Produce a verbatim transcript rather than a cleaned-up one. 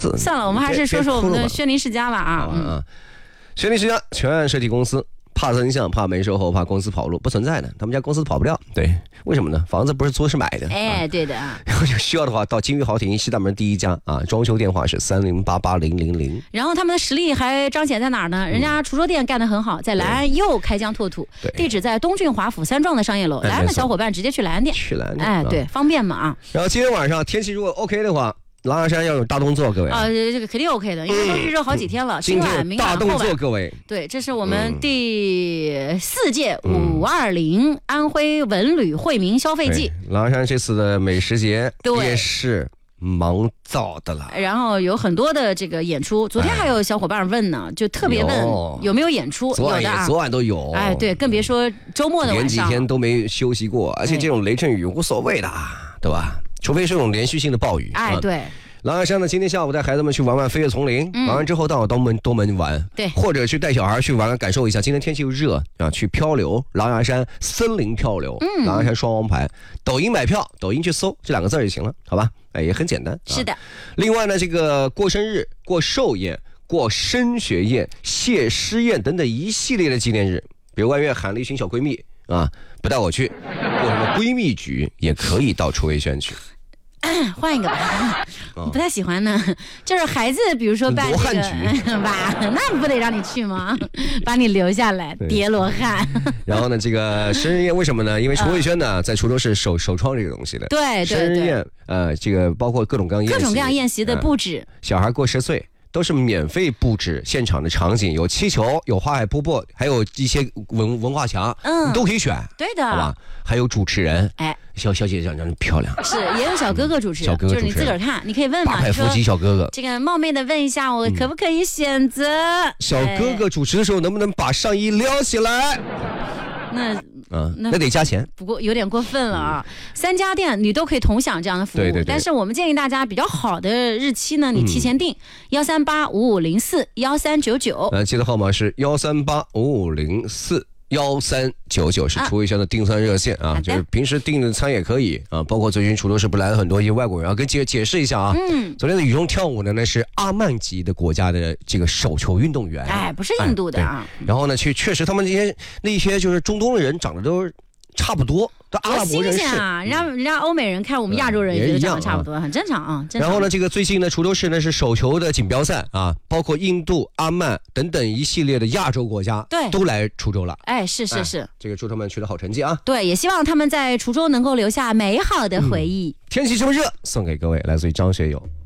次。 算了，我们还是说说我们的轩尼世家吧啊。 嗯，轩尼世家全案设计公司。怕增项，怕没售后，怕公司跑路，不存在的，他们家公司跑不掉。对，为什么呢？房子不是租是买的。 哎，对的。 然后有需要的话，到金域豪庭西大门第一家啊，装修电话是三零八八零零零。 然后他们的实力还彰显在哪儿呢？人家滁州店干得很好，在莱安又开疆拓土，地址在东郡华府三幢的商业楼。莱安的小伙伴直接去莱安店， 去莱安店， 哎，对，方便嘛啊。 然后今天晚上天气如果 OK 的话。狼牙山要有大动作，各位啊，这个肯定 OK 的，因为都预热好几天了。今晚、明晚、 大动作，各位。 对，这是我们第四届五二零安徽文旅惠民消费季。 狼牙山这次的美食节也是忙造的了。 然后有很多的这个演出，昨天还有小伙伴问呢，就特别问有没有演出， 昨晚有的啊， 昨晚都有。 哎，对，更别说周末的晚上， 连几天都没休息过，而且这种雷阵雨无所谓的，对吧？除非是这种连续性的暴雨。 哎，对。 狼牙山呢，今天下午带孩子们去玩玩飞跃丛林，嗯、玩完之后到东门东门玩， 对， 或者去带小孩去玩玩，感受一下。今天天气又热啊，去漂流，狼牙山森林漂流，嗯，狼牙山双王牌，抖音买票，抖音去搜这两个字就行了，好吧？哎，也很简单。 是的。 啊、另外呢，这个过生日、过寿宴、过升学宴、谢师宴等等一系列的纪念日，比如万月喊了一群小闺蜜啊，不带我去，过什么闺蜜局也可以到楚卫轩去。 换一个吧，不太喜欢呢。就是孩子，比如说办这个吧，那不得让你去吗？把你留下来，叠罗汉。 然后呢，这个生日宴为什么呢？因为楚卫轩呢，在滁州是首首创这个东西的。 对对对。 生日宴，呃，这个包括各种各样宴席， 各种各样宴席的布置， 呃、小孩过十岁。都是免费布置现场的场景，有气球，有花海瀑布，还有一些文文化墙，嗯，都可以选， 对的， 好吧？还有主持人， 哎， 小小姐姐长得漂亮， 是也有小哥哥主持， 小哥哥主持， 就是你自个儿看，你可以问嘛， 八块腹肌小哥哥， 这个冒昧的问一下，我可不可以选择？ 嗯、小哥哥主持的时候，能不能把上衣撩起来？ 那。 嗯，那得加钱， 不过有点过分了啊！嗯、三家店你都可以同享这样的服务， 对对对， 但是我们建议大家比较好的日期呢，你提前订幺三八五五零四幺三九九， 呃，记得号码是幺三八五五零四。幺三九九是楚卫轩的订餐热线啊，啊就是平时订的餐也可以啊，包括最近滁州市不来了很多一些外国人啊，跟解解释一下啊，嗯，昨天的雨中跳舞呢，那是阿曼籍的国家的这个手球运动员， 哎，不是印度的啊， 然后呢，去确实他们这些那些就是中东的人长得都差不多，都阿拉伯人士啊，人家人家欧美人看我们亚洲人也觉得长得差不多，很正常啊。 然后呢，这个最近呢，滁州市呢是手球的锦标赛啊，包括印度、阿曼等等一系列的亚洲国家， 对， 都来滁州了。 哎，是是是， 哎、这个祝他们取得好成绩啊。 对，也希望他们在滁州能够留下美好的回忆。 嗯、天气这么热，送给各位来自于张学友。